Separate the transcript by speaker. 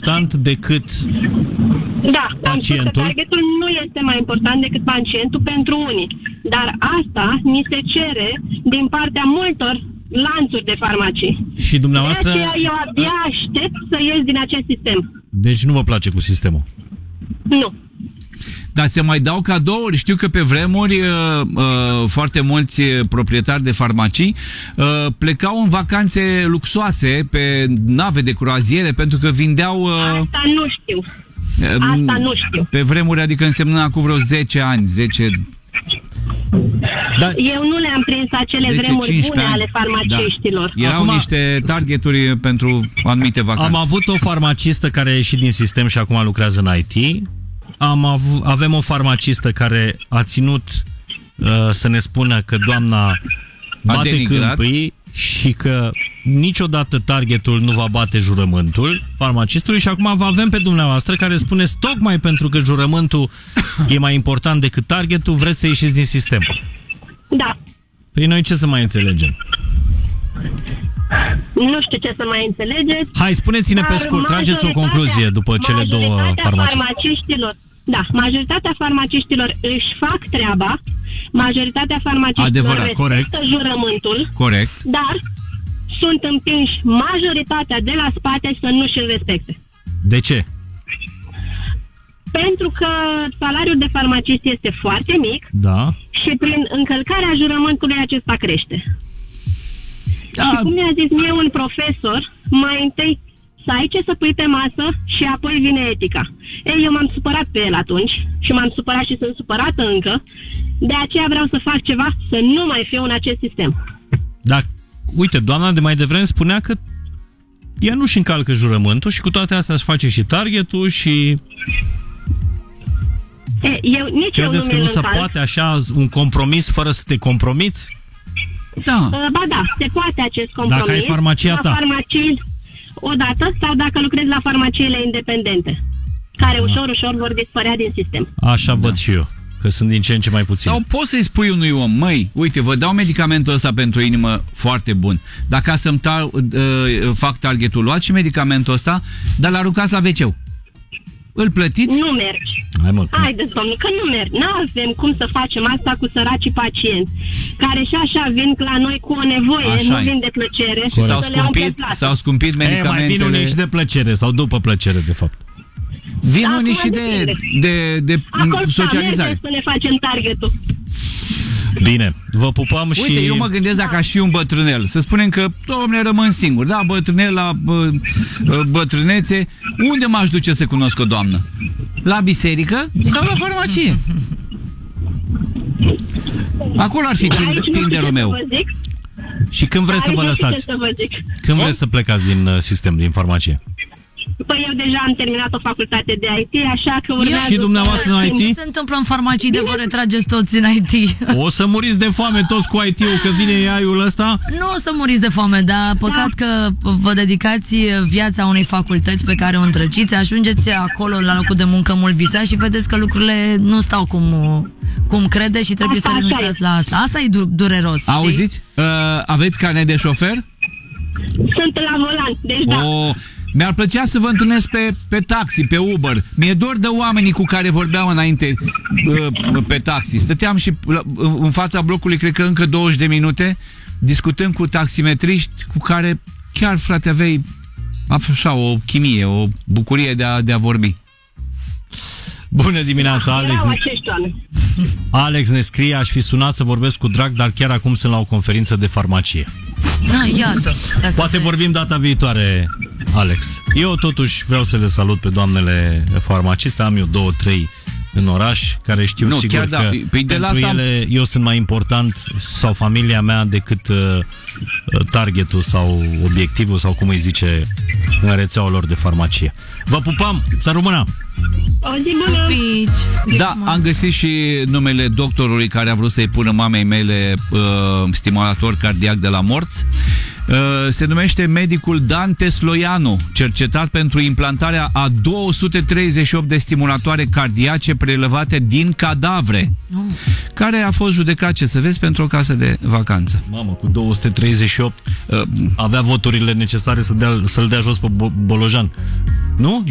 Speaker 1: important decât pacientul?
Speaker 2: Targetul nu este mai important decât pacientul pentru unii. Dar asta ni se cere din partea multor lanțuri de farmacii.
Speaker 1: Și dumneavoastră...
Speaker 2: De aceea eu abia aștept să ies din acest sistem.
Speaker 1: Deci nu vă place cu sistemul?
Speaker 2: Nu.
Speaker 3: Dar se mai dau cadouri. Știu că pe vremuri foarte mulți proprietari de farmacii plecau în vacanțe luxoase pe nave de croaziere pentru că vindeau...
Speaker 2: Asta nu știu. Asta nu știu.
Speaker 3: Pe vremuri, adică însemna cu vreo 10 ani, 10...
Speaker 1: Da.
Speaker 2: Eu nu le-am prins acele vremuri bune ale farmaciștilor.
Speaker 3: Da. Erau niște targeturi pentru anumite vacanțe.
Speaker 1: Am avut o farmacistă care a ieșit din sistem și acum lucrează în IT. Avem o farmacistă care a ținut să ne spună că doamna bate câmpii și că niciodată targetul nu va bate jurământul farmacistului și acum vă avem pe dumneavoastră care spuneți tocmai pentru că jurământul e mai important decât targetul, vreți să ieșiți din sistem.
Speaker 2: Da.
Speaker 1: Păi noi ce să mai înțelegem?
Speaker 2: Nu știu ce să mai înțelegeți.
Speaker 1: Hai, spuneți-ne pe scurt, trageți o concluzie după cele două farmaciștilor.
Speaker 2: Da, majoritatea farmaciștilor își fac treaba, majoritatea farmaciștilor respectă jurământul, dar sunt împinși majoritatea de la spate să nu și-l respecte.
Speaker 1: De ce?
Speaker 2: Pentru că salariul de farmacist este foarte mic,
Speaker 1: da,
Speaker 2: și prin încălcarea jurământului acesta crește. Da. Și cum mi-a zis mie un profesor, mai întâi să ai ce să pui pe masă și apoi vine etica. Ei, eu m-am supărat pe el atunci și m-am supărat și sunt supărată încă, de aceea vreau să fac ceva să nu mai fiu în acest sistem.
Speaker 1: Da, uite, doamna de mai devreme spunea că ea nu-și încalcă jurământul și cu toate astea își face și targetul și... Credeți că nu se poate așa un compromis fără să te compromiți?
Speaker 3: Da.
Speaker 2: Ba da, se poate acest compromis.
Speaker 1: Dacă ai farmacia ta.
Speaker 2: Odată sau dacă lucrezi la farmaciile independente, care ușor vor dispărea din sistem.
Speaker 1: Așa văd și eu, că sunt din ce în ce mai puțin.
Speaker 3: Sau poți să-i spui unui om, măi, uite, vă dau medicamentul ăsta pentru inimă foarte bun. Dacă ca să-mi fac targetul, luați și medicamentul ăsta, dar l-aruncați la WC-ul. Îl plătiți?
Speaker 2: Nu mergi. Haideți, domnule, că nu mergi. N-avem cum să facem asta cu săracii pacienți, care și așa vin la noi cu o nevoie, nu vin de plăcere.
Speaker 3: Și s-au scumpit medicamentele.
Speaker 1: Mai vin unii și de plăcere, sau după plăcere, de fapt.
Speaker 3: Vin unii și de socializare.
Speaker 2: Să ne facem targetul.
Speaker 1: Bine, vă pupăm. Și...
Speaker 3: Uite, eu mă gândesc dacă aș fi un bătrânel. Să spunem că, dom'le, rămân singur. Da, bătrânel la bătrânețe. Unde m-aș duce să cunosc o doamnă? La biserică sau la farmacie? Acolo ar fi Tinderul meu.
Speaker 1: Și când vreți să vă lăsați? Când vreți să plecați din sistem, din farmacie?
Speaker 2: Păi eu deja am terminat o facultate de IT, așa că urmează...
Speaker 1: Și dumneavoastră în IT?
Speaker 4: Ce se întâmplă în farmacii de vă retrageți toți în IT?
Speaker 1: O să muriți de foame toți cu IT-ul, că vine AI-ul ăsta?
Speaker 4: Nu o să muriți de foame, dar păcat că vă dedicați viața unei facultăți pe care o întrăciți, ajungeți acolo la locul de muncă mult visat și vedeți că lucrurile nu stau cum crede și trebuie să renunțați la asta. Asta e dureros, știi?
Speaker 3: Auziți? Aveți carnet de șofer?
Speaker 2: Sunt la volan, deci da.
Speaker 3: Mi-ar plăcea să vă întâlnesc pe taxi, pe Uber. Mi-e dor de oamenii cu care vorbeam înainte pe taxi. Stăteam și în fața blocului, cred că încă 20 de minute, discutând cu taximetriști cu care chiar, frate, aveai așa o chimie, o bucurie de a vorbi.
Speaker 1: Bună dimineața, Alex. Alex ne scrie, aș fi sunat să vorbesc cu drag, dar chiar acum sunt la o conferință de farmacie.
Speaker 4: Iată.
Speaker 1: Poate vorbim data viitoare, Alex. Eu totuși vreau să le salut pe doamnele farmaciste. Am eu 2-3 în oraș care știu sigur că pentru ele eu sunt mai important sau familia mea decât targetul sau obiectivul sau cum îi zice în rețeaua lor de farmacie. Vă pupăm! Să rămână!
Speaker 2: O zi bună!
Speaker 3: Da, am găsit și numele doctorului care a vrut să-i pună mamei mele stimulator cardiac de la morți. Se numește medicul Dan Tesloianu, cercetat pentru implantarea a 238 de stimulatoare cardiace prelevate din cadavre, care a fost judecat, ce să vezi, pentru o casă de vacanță.
Speaker 1: Mamă, cu 238 avea voturile necesare să-l dea jos pe Bolojan. Nu?